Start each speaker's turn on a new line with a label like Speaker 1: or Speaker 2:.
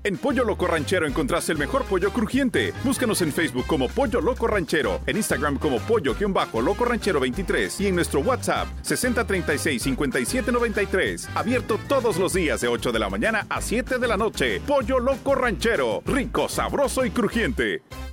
Speaker 1: En Pollo Loco Ranchero encontrás el mejor pollo crujiente. Búscanos en Facebook como Pollo Loco Ranchero, en Instagram como Pollo-Loco Ranchero 23 y en nuestro WhatsApp 6036-5793. Abierto todos los días de 8 de la mañana a 7 de la noche. Pollo Loco Ranchero, rico, sabroso y crujiente.